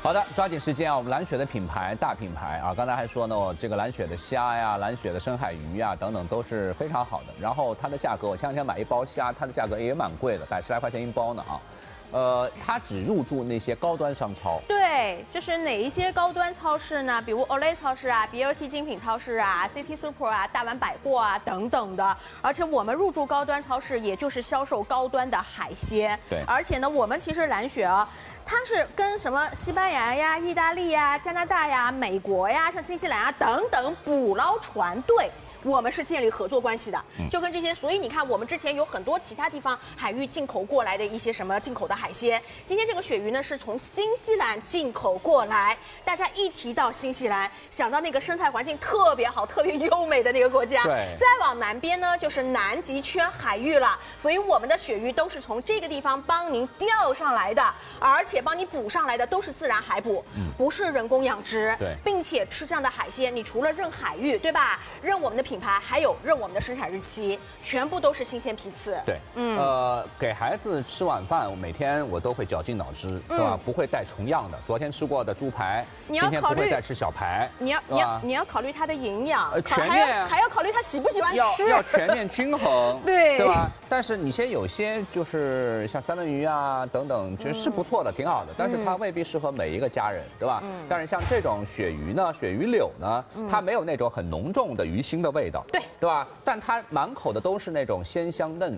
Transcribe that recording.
好的，抓紧时间啊！我们蓝雪的品牌大品牌啊，刚才还说呢，这个蓝雪的虾呀、蓝雪的深海鱼呀等等都是非常好的。然后它的价格，我前两天买一包虾，它的价格也蛮贵的，110来块钱一包呢啊。它只入驻那些高端商超。 对，就是哪一些高端超市呢？比如 Olay 超市啊、BLT 精品超市啊、City Super 啊、大丸百货啊等等的。而且我们入驻高端超市，也就是销售高端的海鲜。 对。 而且呢，我们其实蓝雪啊，它是跟什么西班牙呀、意大利呀、加拿大呀、美国呀、像新西兰啊等等捕捞船队。我们是建立合作关系的，就跟这些，所以你看，我们之前有很多其他地方海域进口过来的一些什么进口的海鲜，今天这个鳕鱼呢是从新西兰进口过来。大家一提到新西兰，想到那个生态环境特别好、特别优美的那个国家， 对。 再往南边呢就是南极圈海域了，所以我们的鳕鱼都是从这个地方帮您钓上来的，而且帮你捕上来的都是自然海捕，不是人工养殖。 对， 并且吃这样的海鲜，你除了认海域，对吧？认我们的品牌，还有认我们的生产日期，全部都是新鲜批次。 对，给孩子吃晚饭，每天我都会绞尽脑汁，对吧？不会带重样的。昨天吃过的猪排，今天不会再吃小排。 你要考虑它的营养， 全面还要考虑它喜不喜欢吃， 要全面均衡， 对吧？但是你先有些就是像三文鱼啊等等，其实是不错的，挺好的，但是它未必适合每一个家人，对吧？但是像这种鳕鱼呢，鳕鱼柳呢，它没有那种很浓重的鱼腥的味道，对吧？但它满口的都是那种鲜香嫩